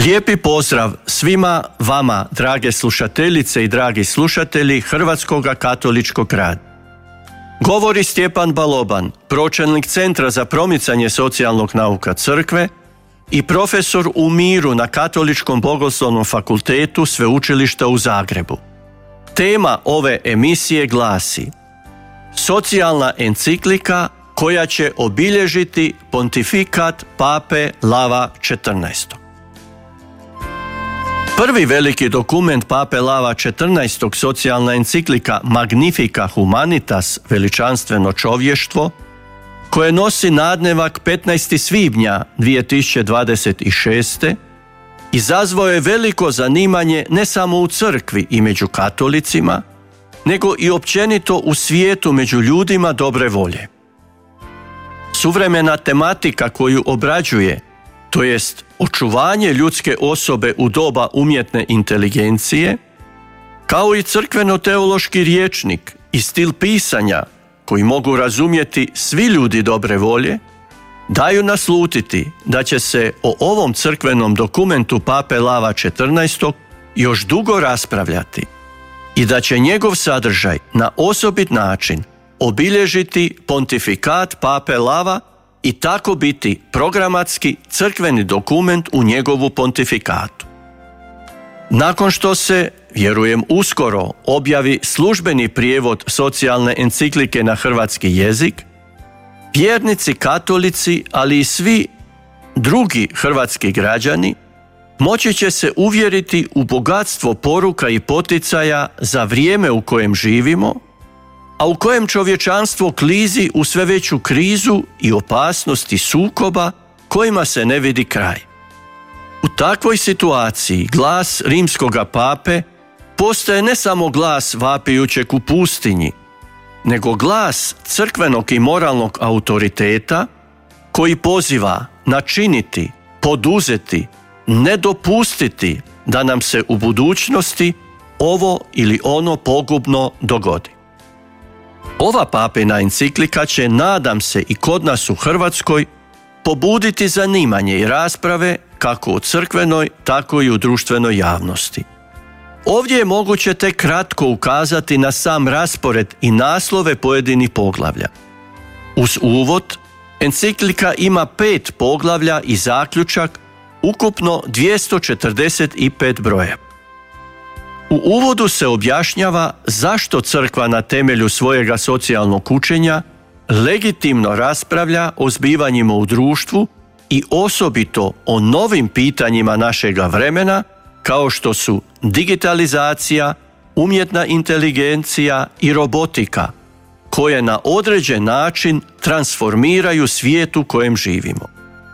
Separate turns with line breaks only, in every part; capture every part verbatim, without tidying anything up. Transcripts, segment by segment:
Lijepi pozdrav svima vama, drage slušateljice i dragi slušatelji Hrvatskog katoličkog radija. Govori Stjepan Baloban, pročelnik Centra za promicanje socijalnog nauka crkve i profesor u miru na Katoličkom bogoslovnom fakultetu Sveučilišta u Zagrebu. Tema ove emisije glasi: Socijalna enciklika koja će obilježiti pontifikat Pape Lava četrnaestog. Prvi veliki dokument Pape Lava četrnaestog, socijalna enciklika Magnifica Humanitas, veličanstveno čovještvo, koje nosi nadnevak petnaestog svibnja dvije tisuće dvadeset šeste. izazvao je veliko zanimanje ne samo u crkvi i među katolicima, nego i općenito u svijetu među ljudima dobre volje. Suvremena tematika koju obrađuje, to jest očuvanje ljudske osobe u doba umjetne inteligencije, kao i crkveno-teološki rječnik i stil pisanja koji mogu razumjeti svi ljudi dobre volje, daju naslutiti da će se o ovom crkvenom dokumentu Pape Lava četrnaestog još dugo raspravljati i da će njegov sadržaj na osobit način obilježiti pontifikat Pape Lava i tako biti programatski crkveni dokument u njegovu pontifikatu. Nakon što se, vjerujem uskoro, objavi službeni prijevod socijalne enciklike na hrvatski jezik, vjernici katolici, ali i svi drugi hrvatski građani moći će se uvjeriti u bogatstvo poruka i poticaja za vrijeme u kojem živimo, a u kojem čovječanstvo klizi u sve veću krizu i opasnosti sukoba kojima se ne vidi kraj. U takvoj situaciji glas rimskoga pape postaje ne samo glas vapijućeg u pustinji, nego glas crkvenog i moralnog autoriteta koji poziva načiniti, poduzeti, ne dopustiti da nam se u budućnosti ovo ili ono pogubno dogodi. Ova papina enciklika će, nadam se i kod nas u Hrvatskoj, pobuditi zanimanje i rasprave kako u crkvenoj, tako i u društvenoj javnosti. Ovdje je moguće tek kratko ukazati na sam raspored i naslove pojedinih poglavlja. Uz uvod, enciklika ima pet poglavlja i zaključak, ukupno dvjesto četrdeset pet broja. U uvodu se objašnjava zašto crkva na temelju svojega socijalnog učenja legitimno raspravlja o zbivanjima u društvu i osobito o novim pitanjima našega vremena, kao što su digitalizacija, umjetna inteligencija i robotika, koje na određen način transformiraju svijet u kojem živimo.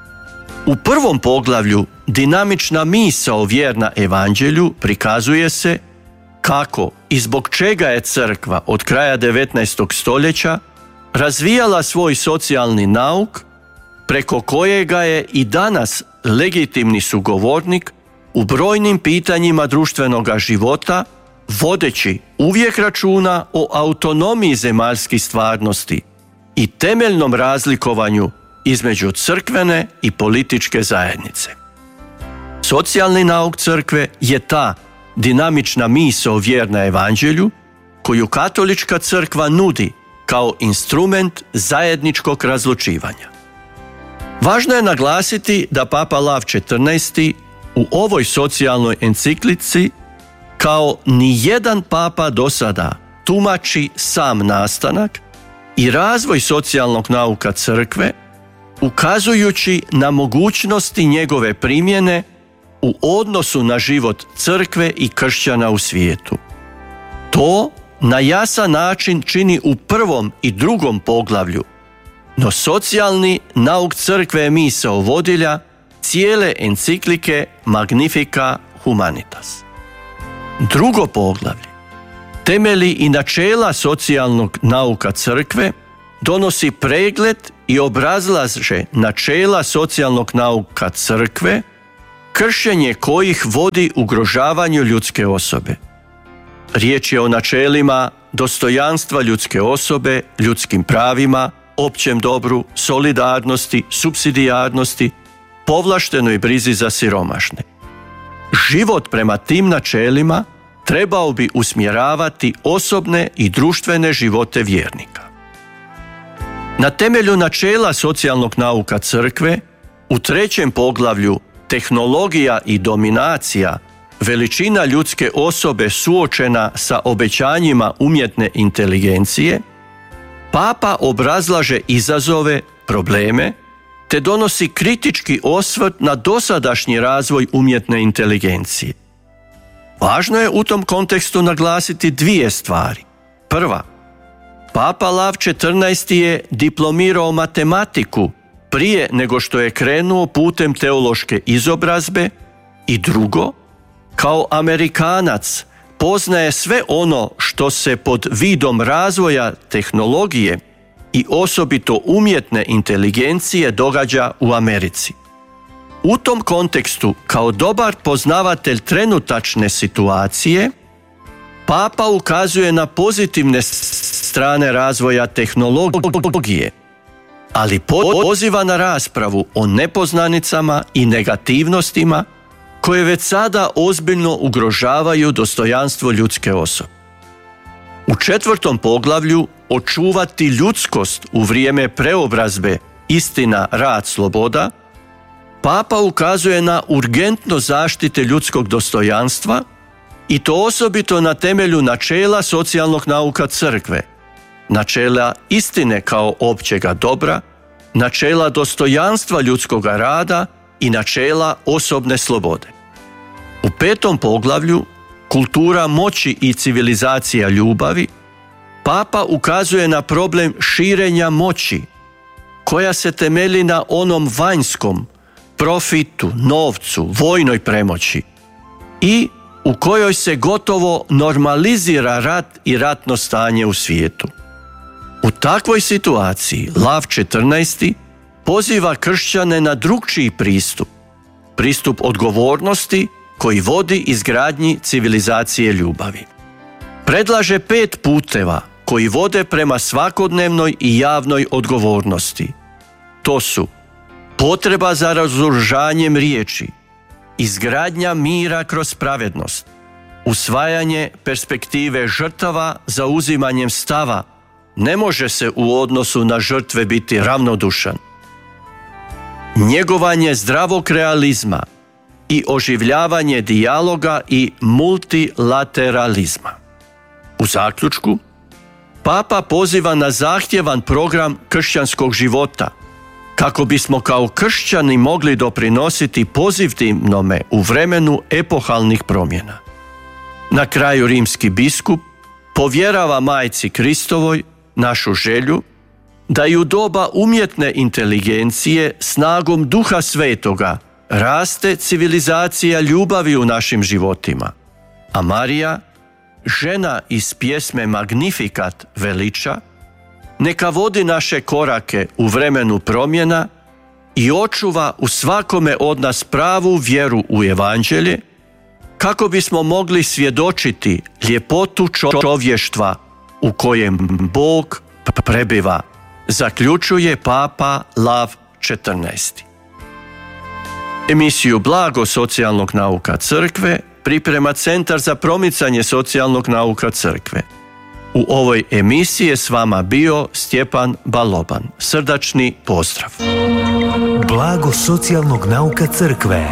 U prvom poglavlju dinamična misao vjerna evanđelju prikazuje se kako i zbog čega je crkva od kraja devetnaestog stoljeća razvijala svoj socijalni nauk, preko kojega je i danas legitimni sugovornik u brojnim pitanjima društvenog života, vodeći uvijek računa o autonomiji zemaljskih stvarnosti i temeljnom razlikovanju između crkvene i političke zajednice. Socijalni nauk crkve je ta dinamična misao vjerna evanđelju koju katolička crkva nudi kao instrument zajedničkog razlučivanja. Važno je naglasiti da Papa Lav četrnaesti u ovoj socijalnoj enciklici kao ni jedan papa do sada tumači sam nastanak i razvoj socijalnog nauka crkve, ukazujući na mogućnosti njegove primjene u odnosu na život crkve i kršćana u svijetu. To na jasan način čini u prvom i drugom poglavlju, no socijalni nauk crkve je misao vodilja cijele enciklike Magnifica Humanitas. Drugo poglavlje, temelji i načela socijalnog nauka crkve, donosi pregled i obrazlaže načela socijalnog nauka crkve, kršenje kojih vodi ugrožavanju ljudske osobe. Riječ je o načelima dostojanstva ljudske osobe, ljudskim pravima, općem dobru, solidarnosti, supsidijarnosti, povlaštenoj brizi za siromašne. život prema tim načelima trebao bi usmjeravati osobne i društvene živote vjernika. Na temelju načela socijalnog nauka crkve, u trećem poglavlju Tehnologija i dominacija, veličina ljudske osobe suočena sa obećanjima umjetne inteligencije, Papa obrazlaže izazove, probleme, te donosi kritički osvrt na dosadašnji razvoj umjetne inteligencije. Važno je u tom kontekstu naglasiti dvije stvari. Prva, Papa Lav četrnaesti je diplomirao matematiku prije nego što je krenuo putem teološke izobrazbe, i drugo, kao Amerikanac poznaje sve ono što se pod vidom razvoja tehnologije i osobito umjetne inteligencije događa u Americi. U tom kontekstu, kao dobar poznavatelj trenutačne situacije, Papa ukazuje na pozitivne strane razvoja tehnologije, ali poziva na raspravu o nepoznanicama i negativnostima koje već sada ozbiljno ugrožavaju dostojanstvo ljudske osobe. U četvrtom poglavlju Očuvati ljudskost u vrijeme preobrazbe, istina, rad, sloboda, Papa ukazuje na urgentnost zaštite ljudskog dostojanstva i to osobito na temelju načela socijalnog nauka crkve, načela istine kao općega dobra, načela dostojanstva ljudskoga rada i načela osobne slobode. U petom poglavlju Kultura moći i civilizacija ljubavi, Papa ukazuje na problem širenja moći, koja se temelji na onom vanjskom, profitu, novcu, vojnoj premoći i u kojoj se gotovo normalizira rat i ratno stanje u svijetu. U takvoj situaciji Lav četrnaesti poziva kršćane na drukčiji pristup, pristup odgovornosti koji vodi izgradnji civilizacije ljubavi. Predlaže pet puteva koji vode prema svakodnevnoj i javnoj odgovornosti. To su potreba za razoružanjem riječi, izgradnja mira kroz pravednost, usvajanje perspektive žrtava za uzimanjem stava, ne može se u odnosu na žrtve biti ravnodušan, njegovanje zdravog realizma i oživljavanje dijaloga i multilateralizma. U zaključku, Papa poziva na zahtjevan program kršćanskog života, kako bismo kao kršćani mogli doprinositi pozitivnome u vremenu epohalnih promjena. Na kraju rimski biskup povjerava Majci Kristovoj našu želju da i u doba umjetne inteligencije snagom Duha Svetoga raste civilizacija ljubavi u našim životima, a Marija, žena iz pjesme Magnificat, veliča, neka vodi naše korake u vremenu promjena i očuva u svakome od nas pravu vjeru u evanđelje, kako bismo mogli svjedočiti ljepotu čovještva u kojem Bog prebiva, zaključuje Papa Lav četrnaesti. Emisiju Blago socijalnog nauka crkve priprema Centar za promicanje socijalnog nauka crkve. U ovoj emisiji je s vama bio Stjepan Baloban. Srdačni pozdrav.
Blago socijalnog nauka crkve.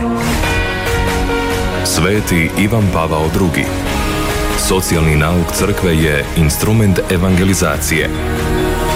Sveti Ivan Pavao drugi. Socijalni nauk crkve je instrument evangelizacije.